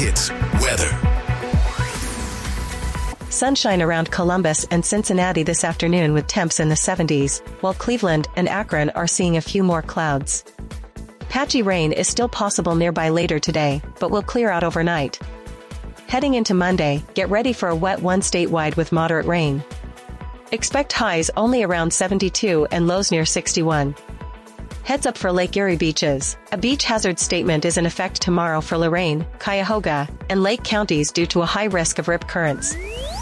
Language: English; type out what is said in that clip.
Hits weather. Sunshine around Columbus and Cincinnati this afternoon with temps in the 70s, while Cleveland and Akron are seeing a few more clouds. Patchy rain is still possible nearby later today, but will clear out overnight. Heading into Monday, get ready for a wet one statewide with moderate rain. Expect highs only around 72 and lows near 61. Heads up for Lake Erie beaches. A beach hazard statement is in effect tomorrow for Lorain, Cuyahoga, and Lake counties due to a high risk of rip currents.